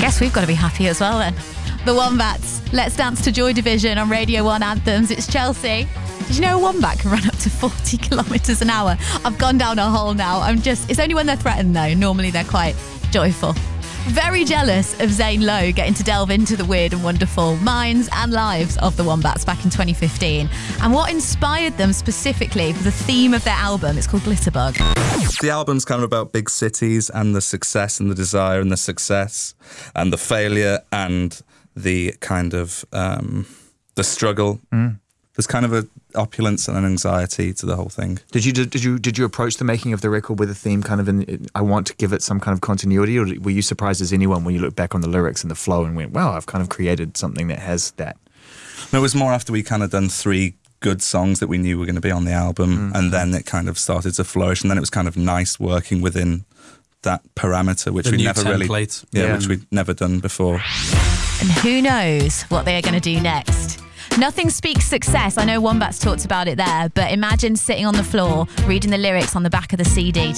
guess we've got to be happy as well then. The Wombats, Let's Dance to Joy Division on Radio 1 Anthems. It's Chelsea. Did you know a wombat can run up to 40 kilometres an hour? I've gone down a hole now. It's only when they're threatened though. Normally they're quite joyful. Very jealous of Zane Lowe getting to delve into the weird and wonderful minds and lives of the Wombats back in 2015 and what inspired them specifically for the theme of their album. It's called Glitterbug. The album's kind of about big cities and the success and the desire and the success and the failure and the kind of the struggle. There's kind of an opulence and an anxiety to the whole thing. Did you approach the making of the record with a theme kind of I want to give it some kind of continuity, or were you surprised as anyone when you look back on the lyrics and the flow and went, wow, I've kind of created something that has that? No, it was more after we kind of done 3 good songs that we knew were going to be on the album, and then it kind of started to flourish, and then it was kind of nice working within that parameter, which we never template. which we'd never done before. And who knows what they are going to do next. Nothing speaks success. I know Wombats talked about it there, but imagine sitting on the floor, reading the lyrics on the back of the CD